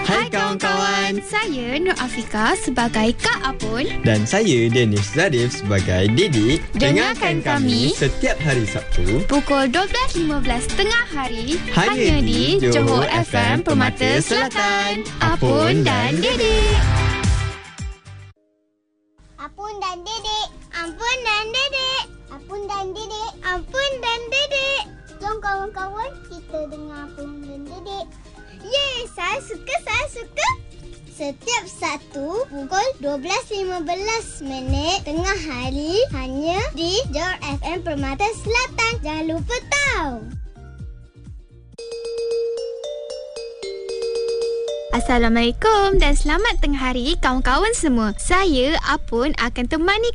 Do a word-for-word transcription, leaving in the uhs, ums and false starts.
Hai kawan-kawan. Saya Nur Afika sebagai Kak Apun. Dan saya Danish Zarif sebagai Didi. Dengarkan kami setiap hari Sabtu pukul dua belas lima belas tengah hari hanya di Johor F M Permata Selatan. Apun dan Didi. Apun dan Dedek. Ampun dan Dedek. Apun dan Dedek. Ampun dan Dedek. Jom kawan-kawan kita dengar Apun dan Dedek. Yeay, saya suka, saya suka. Setiap Sabtu pukul dua belas lima belas minit tengah hari hanya di Johor F M Permata Selatan. Jangan lupa tahu. Assalamualaikum dan selamat tengah hari kawan-kawan semua. Saya Apun akan temani